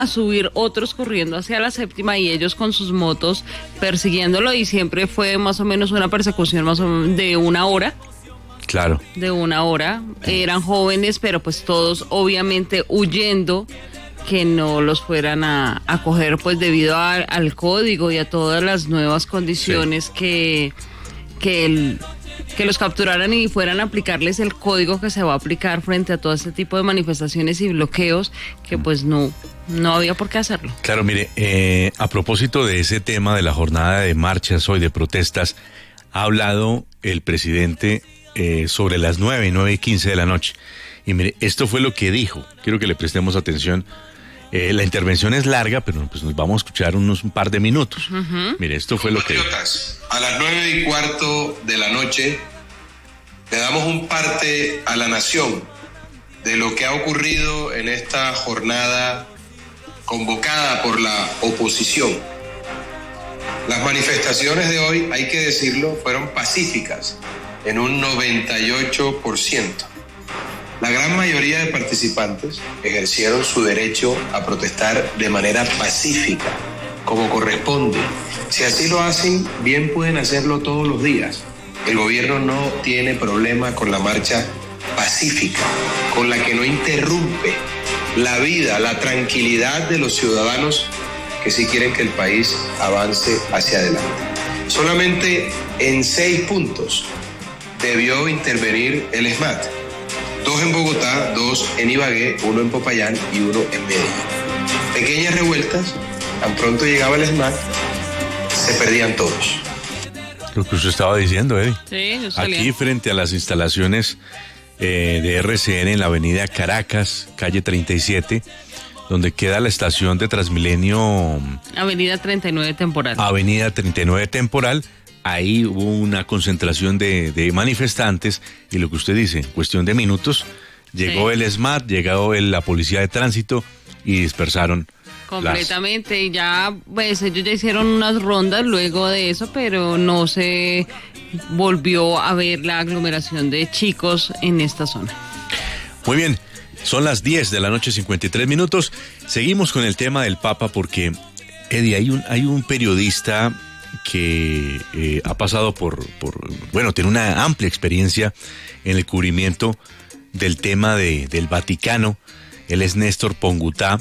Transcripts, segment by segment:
a subir otros corriendo hacia la séptima y ellos con sus motos persiguiéndolo, y siempre fue más o menos una persecución más o menos de 1 hora. Claro. De 1 hora. Eran jóvenes, pero pues todos obviamente huyendo que no los fueran a coger, pues debido al código y a todas las nuevas condiciones que los capturaran y fueran a aplicarles el código que se va a aplicar frente a todo este tipo de manifestaciones y bloqueos, que pues no había por qué hacerlo. Claro, mire, a propósito de ese tema de la jornada de marchas hoy, de protestas, ha hablado el presidente sobre las 9:15 de la noche. Y mire, esto fue lo que dijo. Quiero que le prestemos atención. La intervención es larga, pero pues nos vamos a escuchar un par de minutos. Mire, esto fue lo que dijo. A las 9:15 de la noche le damos un parte a la nación de lo que ha ocurrido en esta jornada convocada por la oposición. Las manifestaciones de hoy, hay que decirlo, fueron pacíficas en un 98%. La gran mayoría de participantes ejercieron su derecho a protestar de manera pacífica, como corresponde. Si así lo hacen, bien pueden hacerlo todos los días. El gobierno no tiene problema con la marcha pacífica, con la que no interrumpe la vida, la tranquilidad de los ciudadanos que sí quieren que el país avance hacia adelante. Solamente en 6 puntos debió intervenir el SMAT. 2 en Bogotá, 2 en Ibagué, 1 en Popayán y 1 en Medellín. Pequeñas revueltas, tan pronto llegaba el SMAT, se perdían todos. Lo que usted estaba diciendo, Eddie. Sí, yo salía. Aquí frente a las instalaciones de RCN en la avenida Caracas, calle 37, donde queda la estación de Transmilenio. Avenida 39 Temporal. Avenida 39 Temporal. Ahí hubo una concentración de manifestantes y lo que usted dice, en cuestión de minutos, llegó el SMAT, llegó la policía de tránsito y dispersaron completamente. Y ya, pues ellos ya hicieron unas rondas luego de eso, pero no se volvió a ver la aglomeración de chicos en esta zona. Muy bien, son las 10 de la noche, 53 minutos. Seguimos con el tema del Papa porque, Eddie, hay un periodista que ha pasado bueno, tiene una amplia experiencia en el cubrimiento del tema del Vaticano. Él es Néstor Pongutá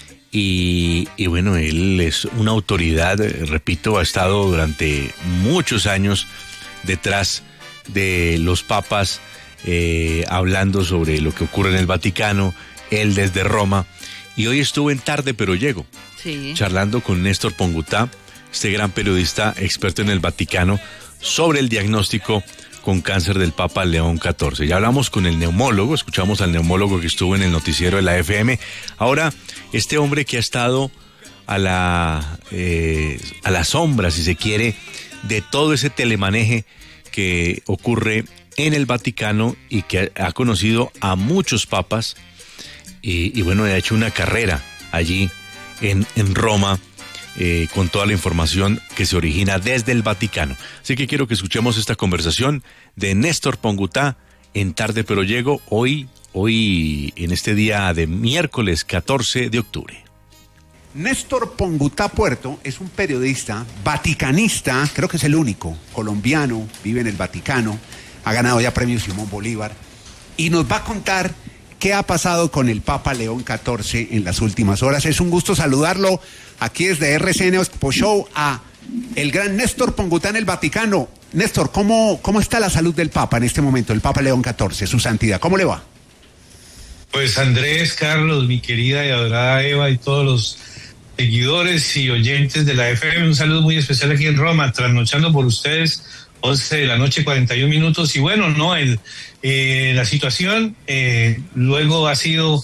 y bueno, él es una autoridad, repito, ha estado durante muchos años detrás de los papas, hablando sobre lo que ocurre en el Vaticano, él desde Roma, y hoy estuvo en Tarde Pero Llego, charlando con Néstor Pongutá, este gran periodista experto en el Vaticano, sobre el diagnóstico con cáncer del Papa León XIV. Ya hablamos con el neumólogo, escuchamos al neumólogo que estuvo en el noticiero de la FM. Ahora, este hombre que ha estado a la sombra, si se quiere, de todo ese telemaneje que ocurre en el Vaticano y que ha conocido a muchos papas y bueno, ha hecho una carrera allí en Roma, con toda la información que se origina desde el Vaticano. Así que quiero que escuchemos esta conversación de Néstor Pongutá en Tarde Pero Llego, hoy en este día de miércoles 14 de octubre. Néstor Pongutá Puerto es un periodista vaticanista, creo que es el único, colombiano, vive en el Vaticano, ha ganado ya premios Simón Bolívar, y nos va a contar qué ha pasado con el Papa León XIV en las últimas horas. Es un gusto saludarlo aquí desde RCN Expo Show a el gran Néstor Pongutá en el Vaticano. Néstor, ¿cómo está la salud del Papa en este momento, el Papa León XIV, su santidad? ¿Cómo le va? Pues Andrés, Carlos, mi querida y adorada Eva y todos los seguidores y oyentes de la FM, un saludo muy especial aquí en Roma, trasnochando por ustedes, 11 de la noche, 41 minutos. Y bueno, no, la situación luego ha sido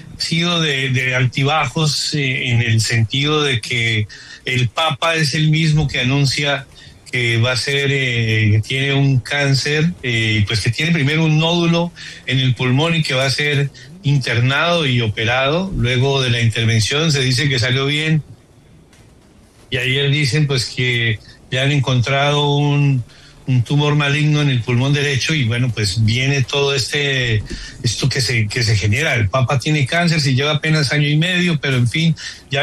de altibajos, en el sentido de que el Papa es el mismo que anuncia que va a ser, que tiene un cáncer, pues que tiene primero un nódulo en el pulmón y que va a ser internado y operado. Luego de la intervención se dice que salió bien, y ayer dicen pues que ya han encontrado un tumor maligno en el pulmón derecho y bueno, pues viene todo esto que se genera. El Papa tiene cáncer, se lleva apenas año y medio, pero en fin, ya